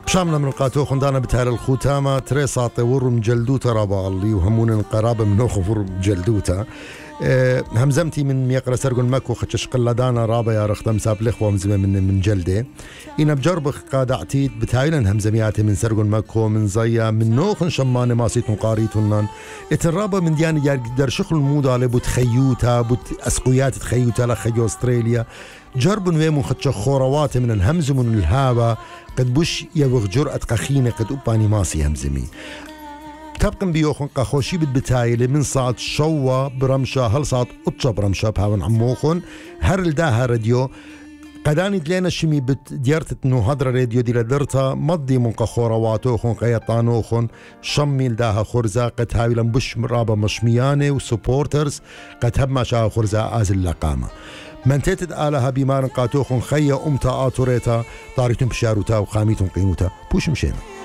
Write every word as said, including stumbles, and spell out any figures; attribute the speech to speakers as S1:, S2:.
S1: بشامنا من القاتو خندانا بتهال الخوتامة تريسا طور مجلدوتا رابا اللي وهمون قرابة من نوخفور مجلدوتا أه همزمتي من ميقرا سرقون مكو خدش قلدانا رابا يا رختم سابلخ ومزمة من من جلده إنا بجربخ قادعتيت بتايلن همزمياتي من سرقون مكو من زيا من نوخن شمان ماسيتون قاريتونن اترابا من ديان يقدر شخل الموضة لبوت خيوتا بوت أسقويات تخيوتا لخيو أستراليا جربن ويمون خدش خوروات من الهمز من الهابا قد بوش يبغ جرأة قخينة قد أباني ماسي همزمي تبقن بيوخن قخوشي بتايلي من ساعة شوا برمشا هل ساعة أطشا برمشا بهاون عموخن هر الداها راديو قداني دلينا شمي بت ديارت انو هدر راديو دي لدرتا مضي من قخورواتوخن قيطانوخن شمي لداها خرزة قد هاولا بش مرابا مشمياني وسupporters قد هب ما شاها خرزة آزل لقامة من تيتد آلها بمارن قاتوخن خيا أمتا آتوريتا طاريتون بشاروتا وخاميتون قيموتا بوش مشينا